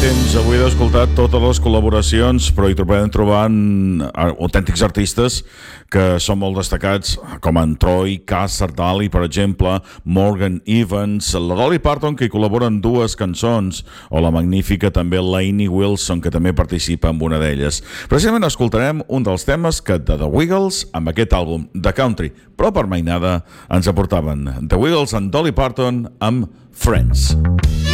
temps. Avui he escoltat totes les col·laboracions, però hi trobant autèntics artistes que són molt destacats, com en Troy Cassar-Daley, per exemple, Morgan Evans, la Dolly Parton, que hi col·labora en dues cançons, o la magnífica també Lainey Wilson, que també participa en una d'elles. Precisament escoltarem un dels temes que de The Wiggles, amb aquest àlbum de country, però per mainada, ens aportaven The Wiggles and Dolly Parton amb Friends.